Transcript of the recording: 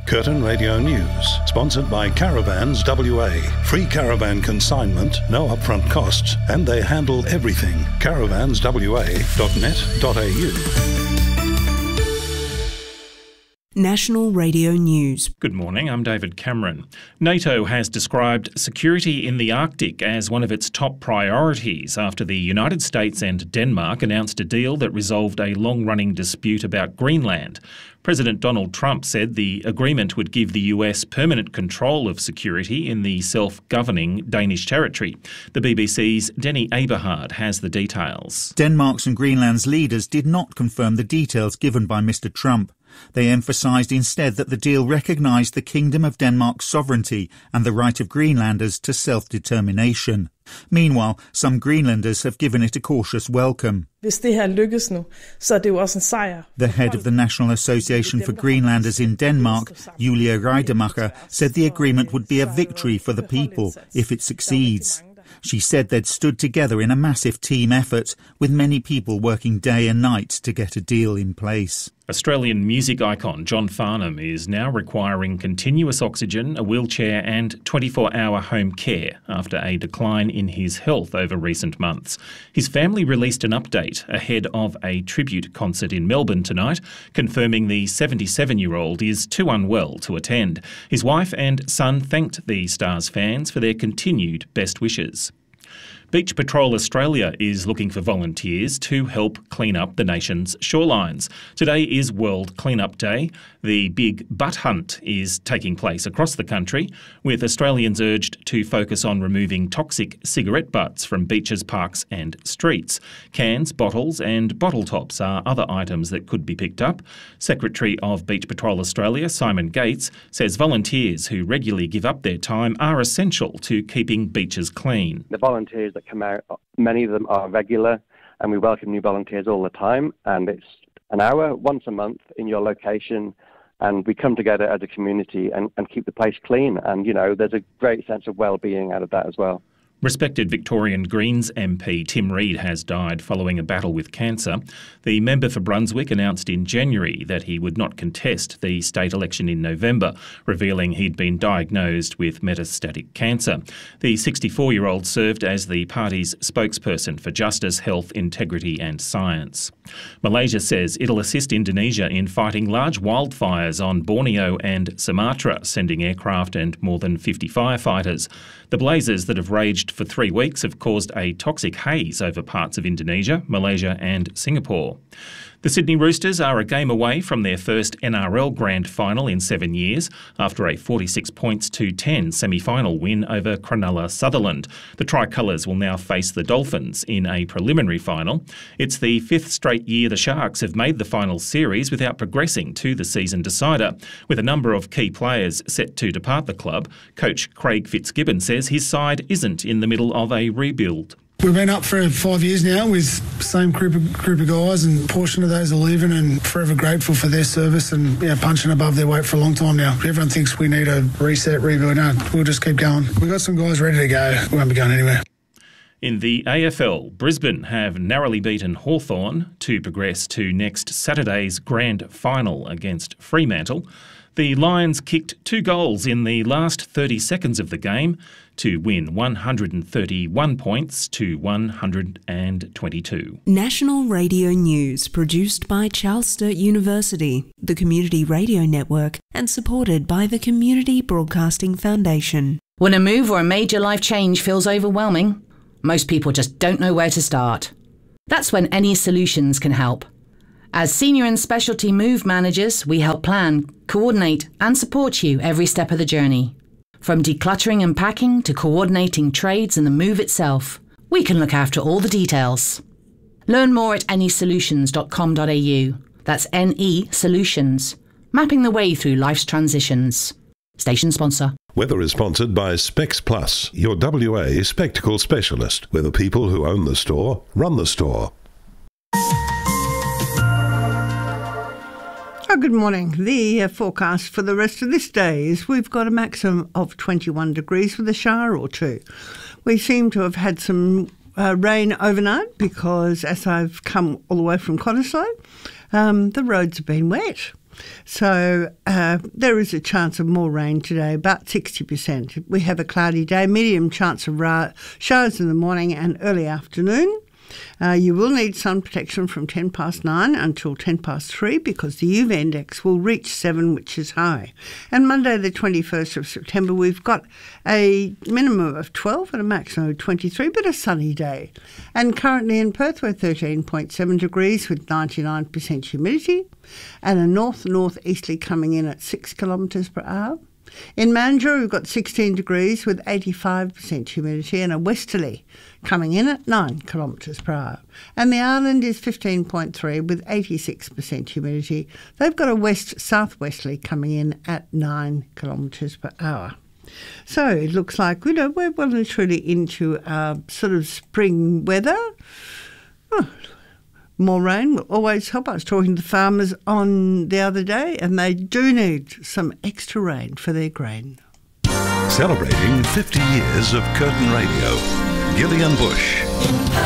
Curtin Radio News, sponsored by Caravans WA. Free caravan consignment, no upfront costs, and they handle everything. caravanswa.net.au. National Radio News. Good morning, I'm David Cameron. NATO has described security in the Arctic as one of its top priorities after the United States and Denmark announced a deal that resolved a long-running dispute about Greenland. President Donald Trump said the agreement would give the US permanent control of security in the self-governing Danish territory. The BBC's Denny Aberhard has the details. Denmark's and Greenland's leaders did not confirm the details given by Mr. Trump. They emphasised instead that the deal recognised the Kingdom of Denmark's sovereignty and the right of Greenlanders to self-determination. Meanwhile, some Greenlanders have given it a cautious welcome. The head of the National Association for Greenlanders in Denmark, Julia Reidemacher, said the agreement would be a victory for the people if it succeeds. She said they'd stood together in a massive team effort, with many people working day and night to get a deal in place. Australian music icon John Farnham is now requiring continuous oxygen, a wheelchair and 24-hour home care after a decline in his health over recent months. His family released an update ahead of a tribute concert in Melbourne tonight, confirming the 77-year-old is too unwell to attend. His wife and son thanked the star's fans for their continued best wishes. Beach Patrol Australia is looking for volunteers to help clean up the nation's shorelines. Today is World Cleanup Day. The Big Butt Hunt is taking place across the country, with Australians urged to focus on removing toxic cigarette butts from beaches, parks and streets. Cans, bottles and bottle tops are other items that could be picked up. Secretary of Beach Patrol Australia, Simon Gates, says volunteers who regularly give up their time are essential to keeping beaches clean. The volunteers that come out, many of them are regular, and we welcome new volunteers all the time, and it's an hour once a month in your location, and we come together as a community and keep the place clean, and there's a great sense of well-being out of that as well. Respected Victorian Greens MP Tim Reid has died following a battle with cancer. The member for Brunswick announced in January that he would not contest the state election in November, revealing he'd been diagnosed with metastatic cancer. The 64-year-old served as the party's spokesperson for justice, health, integrity and science. Malaysia says it'll assist Indonesia in fighting large wildfires on Borneo and Sumatra, sending aircraft and more than 50 firefighters. The blazes that have raged for 3 weeks have caused a toxic haze over parts of Indonesia, Malaysia and Singapore. The Sydney Roosters are a game away from their first NRL Grand Final in 7 years after a 46-10 semi-final win over Cronulla Sutherland. The Tricolours will now face the Dolphins in a preliminary final. It's the 5th straight year the Sharks have made the final series without progressing to the season decider. With a number of key players set to depart the club, coach Craig Fitzgibbon says his side isn't in the middle of a rebuild. We've been up for 5 years now with the same group of guys, and a portion of those are leaving, and forever grateful for their service and punching above their weight for a long time now. Everyone thinks we need a reset, rebuild. No, we'll just keep going. We've got some guys ready to go. We won't be going anywhere. In the AFL, Brisbane have narrowly beaten Hawthorn to progress to next Saturday's grand final against Fremantle. The Lions kicked 2 goals in the last 30 seconds of the game to win 131 points to 122. National Radio News, produced by Charles Sturt University, the Community Radio Network, and supported by the Community Broadcasting Foundation. When a move or a major life change feels overwhelming, most people just don't know where to start. That's when Any Solutions can help. As senior and specialty move managers, we help plan, coordinate and support you every step of the journey. From decluttering and packing to coordinating trades and the move itself, we can look after all the details. Learn more at nesolutions.com.au. That's NE Solutions, mapping the way through life's transitions. Station sponsor. Weather is sponsored by Specs Plus, your WA spectacle specialist, where the people who own the store run the store. Good morning. The forecast for the rest of this day is we've got a maximum of 21 degrees with a shower or two. We seem to have had some rain overnight because as I've come all the way from Cottesloe, the roads have been wet. So there is a chance of more rain today, about 60%. We have a cloudy day, medium chance of showers in the morning and early afternoon. You will need sun protection from 10 past 9 until 10 past 3 because the UV index will reach 7, which is high. And Monday the 21st of September, we've got a minimum of 12 and a maximum of 23, but a sunny day. And currently in Perth, we're 13.7 degrees with 99% humidity and a north-northeasterly coming in at 6 kilometres per hour. In Mandurah, we've got 16 degrees with 85% humidity and a westerly coming in at 9 kilometres per hour. And the island is 15.3 with 86% humidity. They've got a west-southwesterly coming in at 9 kilometres per hour. So it looks like, we're well and truly into our sort of spring weather. More rain will always help. I was talking to the farmers on the other day and they do need some extra rain for their grain. Celebrating 50 years of Curtin Radio. Gillian Bush.